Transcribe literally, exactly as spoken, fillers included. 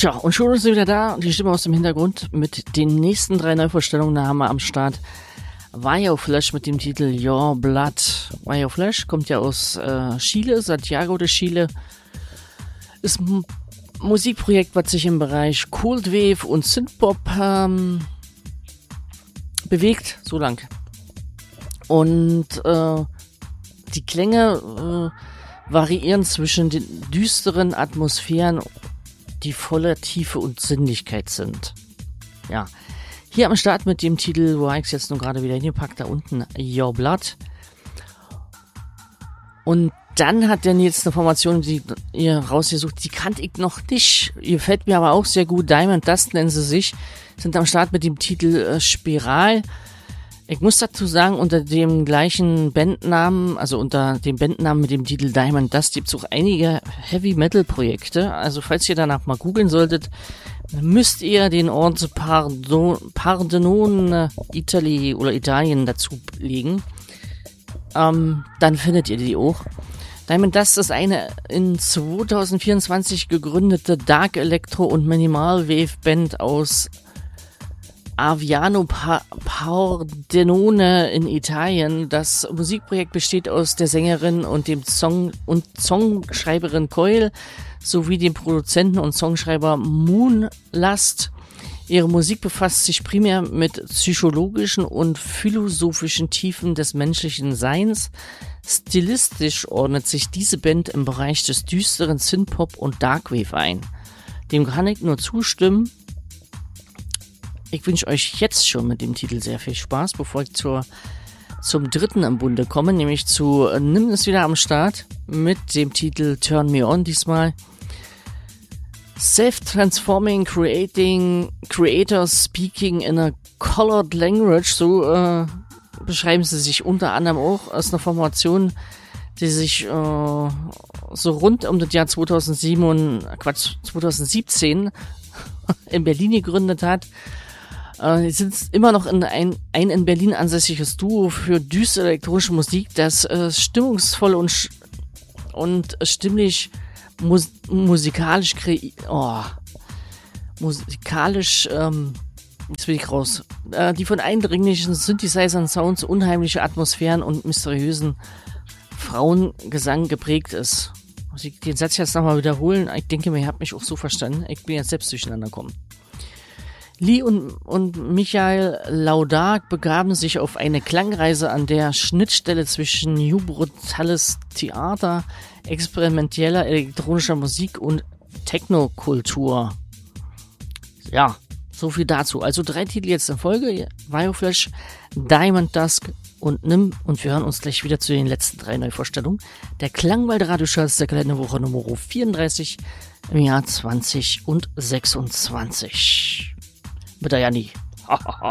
Tja, und schon ist sie wieder da, die Stimme aus dem Hintergrund mit den nächsten drei Neuvorstellungen. Da haben wir am Start Bioflash mit dem Titel Your Blood. Bioflash kommt ja aus äh, Chile, Santiago de Chile. Ist ein Musikprojekt, was sich im Bereich Cold Wave und Synthpop ähm, bewegt, so lang. Und äh, die Klänge äh, variieren zwischen den düsteren Atmosphären, die voller Tiefe und Sinnlichkeit sind. Ja, hier am Start mit dem Titel, wo ich es jetzt nur gerade wieder hingepackt, da unten Your Blood. Und dann hat der jetzt eine Formation, die ihr rausgesucht, die kannte ich noch nicht. Ihr gefällt mir aber auch sehr gut. Diamond Dust nennen sie sich. Sind am Start mit dem Titel äh, Spiral. Ich muss dazu sagen, unter dem gleichen Bandnamen, also unter dem Bandnamen mit dem Titel Diamond Dust, gibt es auch einige Heavy-Metal-Projekte. Also falls ihr danach mal googeln solltet, müsst ihr den Ort Pardon, Pardenone, Italy oder Italien dazu legen. Ähm, dann findet ihr die auch. Diamond Dust ist eine in zwanzig vierundzwanzig gegründete Dark Electro und Minimal Wave Band aus Aviano Pordenone in Italien. Das Musikprojekt besteht aus der Sängerin und dem Song und Songschreiberin Coil sowie dem Produzenten und Songschreiber Moonlust. Ihre Musik befasst sich primär mit psychologischen und philosophischen Tiefen des menschlichen Seins. Stilistisch ordnet sich diese Band im Bereich des düsteren Synthpop und Darkwave ein. Dem kann ich nur zustimmen. Ich wünsche euch jetzt schon mit dem Titel sehr viel Spaß, bevor ich zur, zum dritten im Bunde komme, nämlich zu äh, Nimm es wieder am Start mit dem Titel Turn Me On diesmal. Self-transforming, creating, creators speaking in a colored language, so äh, beschreiben sie sich unter anderem auch als eine Formation, die sich äh, so rund um das Jahr zweitausendsieben und Quatsch, zweitausendsiebzehn in Berlin gegründet hat. Äh, sie sind immer noch in ein, ein in Berlin ansässiges Duo für düstere elektronische Musik, das äh, stimmungsvoll und, sch- und stimmlich mus- musikalisch kre- oh, musikalisch ähm, jetzt will ich raus. Äh, die von eindringlichen Synthesizern, Sounds, unheimliche Atmosphären und mysteriösen Frauengesang geprägt ist. Muss ich den Satz jetzt nochmal wiederholen? Ich denke mir, ihr habt mich auch so verstanden. Ich bin jetzt selbst durcheinander gekommen. Lee und, und Michael Laudark begaben sich auf eine Klangreise an der Schnittstelle zwischen New Brutales Theater, experimenteller elektronischer Musik und Technokultur. Ja, so viel dazu. Also drei Titel jetzt in Folge. Bioflash, Diamond Dust und Nimm. Und wir hören uns gleich wieder zu den letzten drei Neuvorstellungen. Der Klangwald Radioschatz der Kalenderwoche Nummer vierunddreißig im Jahr zwanzig sechsundzwanzig. Mit der Janni. Hahaha.